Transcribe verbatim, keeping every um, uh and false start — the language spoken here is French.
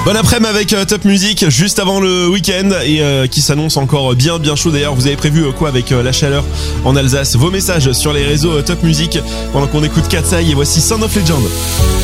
Bon après-midi avec euh, Top Music, juste avant le week-end et euh, qui s'annonce encore bien bien chaud. D'ailleurs, vous avez prévu euh, quoi avec euh, la chaleur en Alsace? Vos messages sur les réseaux euh, Top Music pendant qu'on écoute Katsai et voici Sound of Legend.